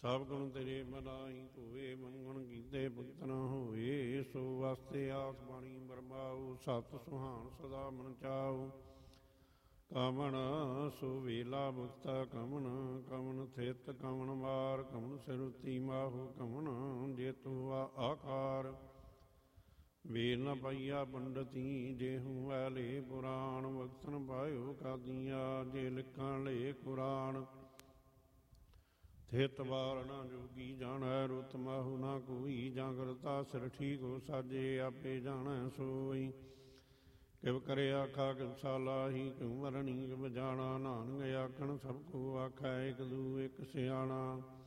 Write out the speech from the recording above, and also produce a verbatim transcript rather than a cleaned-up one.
ਸਭ ਗੁਣ ਤੇਰੇ ਮਨਾਈ ਧੋਏ, ਮਨ ਗੁਣ ਕੀਤੇ ਭੁਗਤ ਨ ਹੋਏ। ਸੋ ਵਾਸਤੇ ਆਸ ਬਾਣੀ ਬਰਮਾਉ, ਸਤ ਸੁਹਾਣ ਸਦਾ ਮਨ ਚਾਉ। ਕਮਣ ਸੋ ਵੇਲਾ ਮੁਕਤਾ ਕਮਣ, ਕਮਣ ਥਿਤ ਕਮਣ ਮਾਰ। ਕਮਣ ਸਿਰੁਤੀ ਮਾਹੂ ਕਮਣ, ਜੇਤੂ ਆਕਾਰ। ਵੇਲ ਨ ਪਾਈਆ ਪੰਡਤੀ, ਜੇਹੂ ਐਲੇ ਪੁਰਾਣ। ਵਕਤ ਨ ਪਾਇਓ ਕਾਦੀਆਂ, ਜੇ ਲਿਖਣ ਲੇ ਕੁਰਾਨ। ਥਿਤ ਵਾਰ ਨਾ ਜੋਗੀ ਜਾਣੈ, ਰੁਤ ਮਾਹੂ ਨਾ ਕੋਈ। ਜਾਂ ਕਰਤਾ ਸਿਰ ਠੀਕ ਹੋ ਸਾਜੇ, ਆਪੇ ਜਾਣੈ ਸੋਈ। ਕਿਵ ਕਰੇ ਆਖਾ ਕਿਵ ਸਾਲਾਹੀ, ਕਿਉ ਮਰਣੀ ਕਿਵ ਜਾਣਾ। ਨਾਨਕ ਆਖਣ ਸਭ ਕੋ ਆਖੈ, ਇਕ ਦੂ ਇਕ ਸਿਆਣਾ।